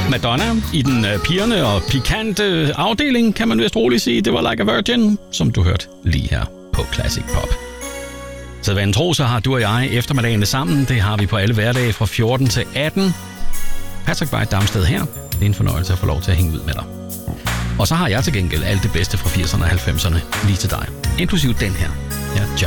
Madonna i den pigerne og pikante afdeling, kan man vist roligt sige. Det var Like a Virgin, som du hørte lige her på Classic Pop. Så hvad en tro, så har du og jeg eftermiddagene sammen. Det har vi på alle hverdage fra 14 til 18. Patrick White Damsted her. Det er en fornøjelse at få lov til at hænge ud med dig. Og så har jeg til gengæld alt det bedste fra 80'erne og 90'erne lige til dig. Inklusiv den her. Ja,